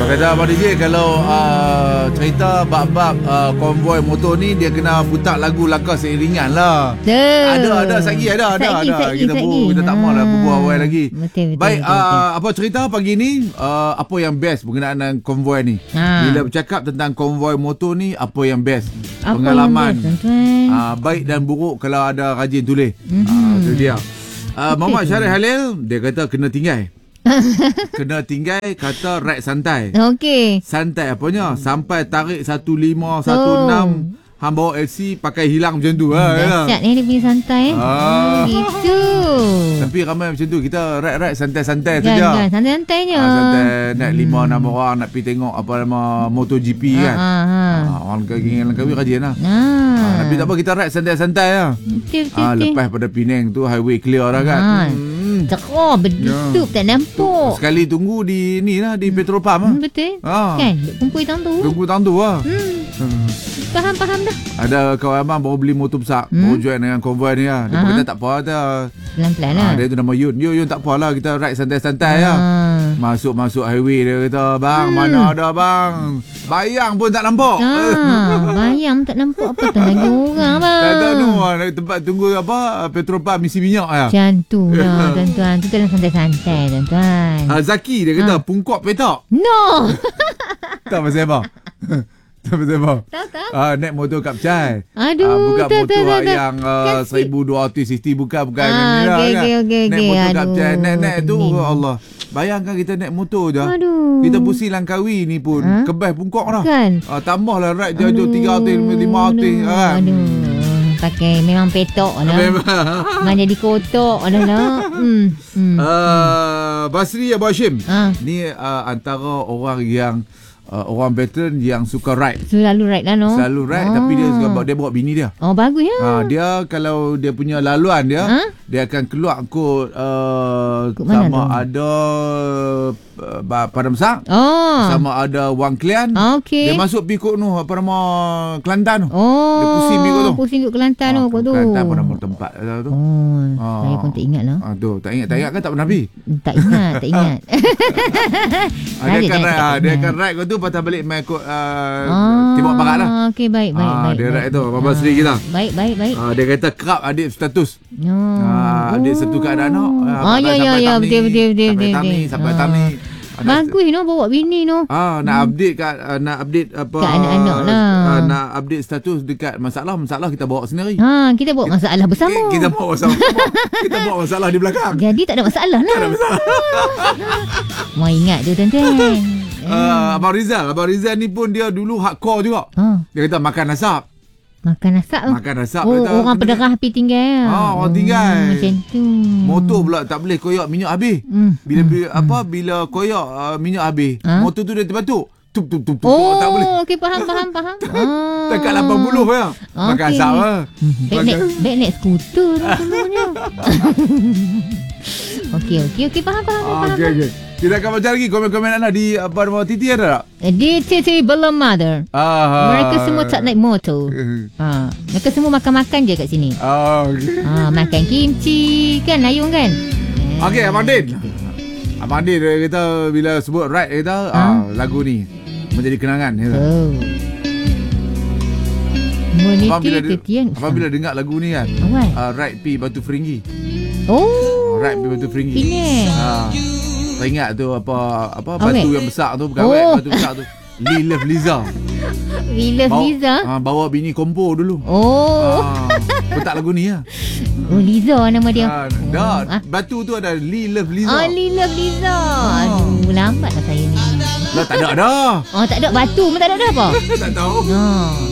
Kata Abang DJ, kalau cerita bab-bab konvoi motor ni, dia kena putar lagu Langkah Seiringan lah. Ada Sagi. Kita tak maulah berbual awal lagi. Betul. Baik, apa cerita pagi ni, apa yang best berkenaan dengan konvoi ni? Bila bercakap tentang konvoi motor ni, apa yang best? Pengalaman baik dan buruk kalau ada rajin tulis. Itu dia. Muhammad Syarif Halil, dia kata kena tinggal. Kena tinggal, kata ride santai. Okey. Santai apanya? Sampai tarik 1516 hang bawa LC pakai hilang macam tu lah. Dahsyat ni dia punya santai. Gitu. Tapi ramai macam tu. Kita ride santai-santai Kan, saja. santai-santai je. Santai naik 5-6 orang nak pergi tengok apa nama MotoGP kan. Orang Langkawi rajin lah. Tapi tak apa, kita ride santai-santai lah. Betul. Lepas pada Penang tu highway clear dah kan. Cakap bertutup tak nampak. Sekali tunggu di ni lah, di petrol pump lah. Betul. Kan kumpul tang tu. Tunggu tang tu lah. Faham dah. Ada kawan abang baru beli motor besar, baru join dengan konvoi ni lah. Dia kata tak apa dah. Pelan-pelan lah. Dia tu nama Yun. Yun tak apa lah, kita ride santai-santai lah. Masuk highway, dia kata, bang mana ada bang, bayang pun tak nampak. Bayang tak nampak apa tu lagi orang bang. Tak tahu tempat tunggu apa, petrol pump isi minyak lah. Macam tu lah tuan-tuan. Tu dalam santai-santai tuan-tuan. Zaki dia kata pungkop petak. No. Tak pasal apa. Tak pasal apa. Tahu. Naik motor Kapcai. Aduh. Bukan motor yang 1200cc. Bukan ni lah kan. Naik motor Kapcai. Naik tu Allah. Bayangkan kita naik motor je. Aduh. Kita pusing Langkawi ni pun kebas pungkok dah. Kan. Tambahlah ride jauh 300, 500 kan. Pakai memang petok lah. Memang jadi kotok lah. Basri Abu Hashim. Ni antara orang yang orang veteran yang suka ride. Selalu ride lah no. Selalu ride tapi dia bawa bini dia. Oh bagus ya. Dia kalau dia punya laluan dia, dia akan keluar kod sama ada Padang Besar. Sama ada Wang Kelian. Okay. Dia masuk pergi kod tu apa nama Kelantan tu. Dia pusing pergi kod tu. Pusing kod Kelantan tu. Kelantan pun nama tempat tu. Saya pun tak ingat lah. Tak ingat kan tak pernah pergi. Tak ingat. Dia akan ride kod tu patah balik main kod Timur Barat lah. Okey baik. Dia ride tu Abang Basri kita. Baik. Dia kata kerap adik status. Adik satu keadaan ya betul. Sampai tani. Bagus bawa bini nak update nak update apa kat anak-anak lah. Nak update status dekat masalah kita bawa sendiri. Kita bawa masalah bersama. Kita bawa masalah bersama. Kita bawa masalah di belakang. Jadi tak ada masalah lah. Mau ingat tu tuan-tuan. Abang Rizal ni pun dia dulu hardcore juga. Dia kata makan asap. Makan asap. Orang pederah pergi tinggal. Orang tinggal. Macam tu. Motor pula tak boleh koyak minyak habis. Bila koyak minyak habis, motor tu dia terbatuk. Tup tak boleh. Okey faham. Dekat 80 ya. Makan asap lah. Baik naik skuter dulunya. Okey faham. Okey. Kita akan baca lagi komen-komen anda di apa nama Titi ada tak? Di Titi belum ada. Mereka semua tak naik motor. Mereka semua makan-makan je kat sini. Makan kimchi kan, Ayung kan. Okey, Abang Din dia kata bila sebut ride dia kata lagu ni menjadi kenangan dia. Abang bila dengar lagu ni kan, ride pi Batu Feringgi. Ride pi Batu Feringgi. Saya ingat tu apa batu yang besar tu, batu besar tu. Love Liza. Bawa bini kompo dulu. Petak lagu ni lah. Liza nama dia. Batu tu ada Love Liza. Love Liza. Aduh, lambat lah saya ni. Tak ada dah. Tak ada batu pun tak ada dah apa? Tak tahu.